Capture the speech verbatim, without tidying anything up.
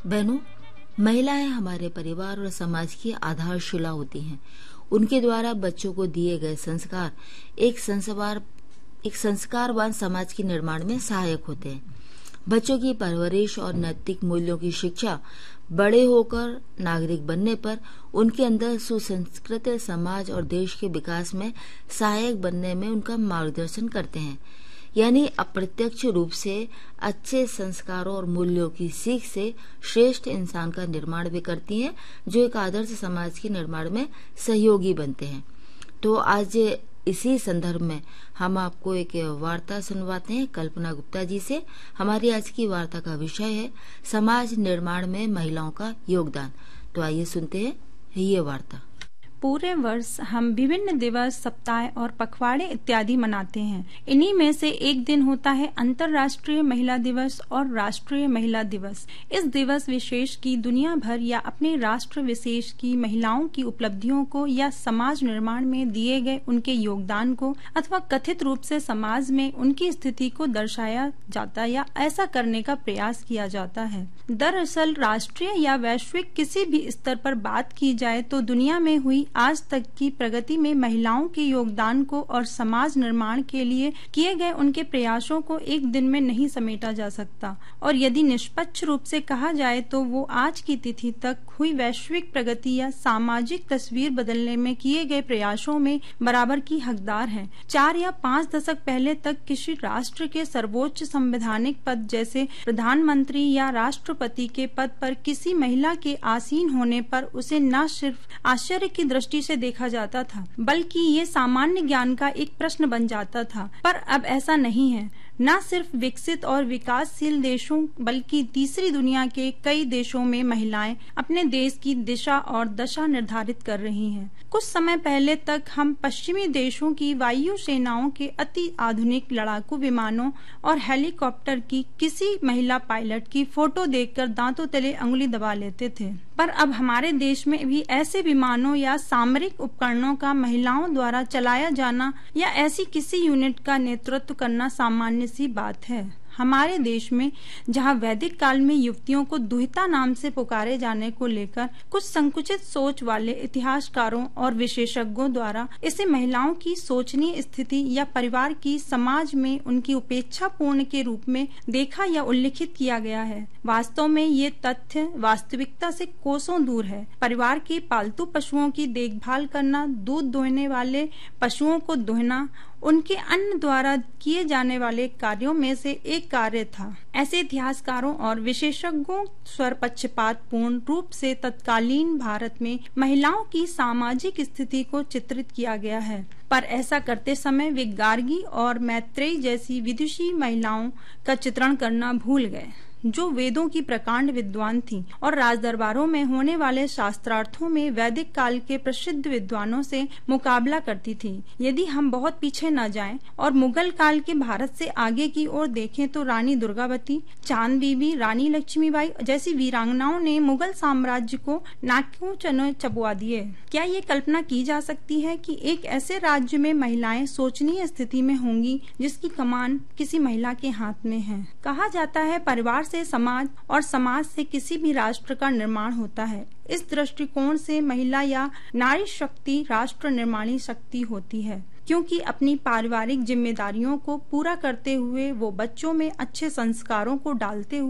बहनों, महिलाएं हमारे परिवार और समाज की आधारशिला होती हैं। उनके द्वारा बच्चों को दिए गए संस्कार एक संस्कार एक संस्कारवान समाज के निर्माण में सहायक होते हैं। बच्चों की परवरिश और नैतिक मूल्यों की शिक्षा बड़े होकर नागरिक बनने पर उनके अंदर सुसंस्कृत समाज और देश के विकास में सहायक बनने में उनका मार्गदर्शन करते हैं। यानी अप्रत्यक्ष रूप से अच्छे संस्कारों और मूल्यों की सीख से श्रेष्ठ इंसान का निर्माण भी करती हैं, जो एक आदर्श समाज के निर्माण में सहयोगी बनते हैं। तो आज इसी संदर्भ में हम आपको एक वार्ता सुनवाते हैं कल्पना गुप्ता जी से। हमारी आज की वार्ता का विषय है समाज निर्माण में महिलाओं का योगदान। तो आइए सुनते हैं ये वार्ता। पूरे वर्ष हम विभिन्न दिवस, सप्ताह और पखवाड़े इत्यादि मनाते हैं। इन्हीं में से एक दिन होता है अंतर्राष्ट्रीय महिला दिवस और राष्ट्रीय महिला दिवस। इस दिवस विशेष की दुनिया भर या अपने राष्ट्र विशेष की महिलाओं की उपलब्धियों को या समाज निर्माण में दिए गए उनके योगदान को अथवा कथित रूप से समाज में उनकी स्थिति को दर्शाया जाता या ऐसा करने का प्रयास किया जाता है। दरअसल राष्ट्रीय या वैश्विक किसी भी स्तर पर बात की जाए तो दुनिया में हुई आज तक की प्रगति में महिलाओं के योगदान को और समाज निर्माण के लिए किए गए उनके प्रयासों को एक दिन में नहीं समेटा जा सकता। और यदि निष्पक्ष रूप से कहा जाए तो वो आज की तिथि तक हुई वैश्विक प्रगति या सामाजिक तस्वीर बदलने में किए गए प्रयासों में बराबर की हकदार है। चार या पाँच दशक पहले तक किसी राष्ट्र के सर्वोच्च संवैधानिक पद जैसे प्रधानमंत्री या राष्ट्रपति के पद पर किसी महिला के आसीन होने पर उसे न सिर्फ आश्चर्य की दृष्टि से देखा जाता था, बल्कि ये सामान्य ज्ञान का एक प्रश्न बन जाता था। पर अब ऐसा नहीं है। न सिर्फ विकसित और विकासशील देशों बल्कि तीसरी दुनिया के कई देशों में महिलाएं अपने देश की दिशा और दशा निर्धारित कर रही हैं। कुछ समय पहले तक हम पश्चिमी देशों की वायु सेनाओं के अति आधुनिक लड़ाकू विमानों और हेलीकॉप्टर की किसी महिला पायलट की फोटो देखकर दांतों तले अंगुली दबा लेते थे। पर अब हमारे देश में भी ऐसे विमानों या सामरिक उपकरणों का महिलाओं द्वारा चलाया जाना या ऐसी किसी यूनिट का नेतृत्व करना सामान्य सी बात है। हमारे देश में जहां वैदिक काल में युवतियों को दुहिता नाम से पुकारे जाने को लेकर कुछ संकुचित सोच वाले इतिहासकारों और विशेषज्ञों द्वारा इसे महिलाओं की शोचनीय स्थिति या परिवार की समाज में उनकी उपेक्षा पूर्ण के रूप में देखा या उल्लिखित किया गया है। वास्तव में ये तथ्य वास्तविकता से कोसों दूर है। परिवार के पालतू पशुओं की देखभाल करना, दूध दोहने वाले पशुओं को दोहना उनके अन्न द्वारा किए जाने वाले कार्यों में से एक कार्य था। ऐसे इतिहासकारों और विशेषज्ञों स्वरपक्षपात पूर्ण रूप से तत्कालीन भारत में महिलाओं की सामाजिक स्थिति को चित्रित किया गया है। पर ऐसा करते समय वे गार्गी और मैत्रेयी जैसी विदुषी महिलाओं का चित्रण करना भूल गए, जो वेदों की प्रकांड विद्वान थीं और राजदरबारों में होने वाले शास्त्रार्थों में वैदिक काल के प्रसिद्ध विद्वानों से मुकाबला करती थी। यदि हम बहुत पीछे न जाएं और मुगल काल के भारत से आगे की ओर देखें तो रानी दुर्गावती, चांद बीबी, रानी लक्ष्मीबाई जैसी वीरांगनाओं ने मुगल साम्राज्य को नाकों चने चबवा दिए। क्या ये कल्पना की जा सकती है कि एक ऐसे राज्य में महिलाएं शोचनीय स्थिति में होंगी जिसकी कमान किसी महिला के हाथ में है? कहा जाता है परिवार से समाज और समाज से किसी भी राष्ट्र का निर्माण होता है। इस दृष्टिकोण से महिला या नारी शक्ति राष्ट्र निर्माणी शक्ति होती है, क्योंकि अपनी पारिवारिक जिम्मेदारियों को पूरा करते हुए वो बच्चों में अच्छे संस्कारों को डालते हुए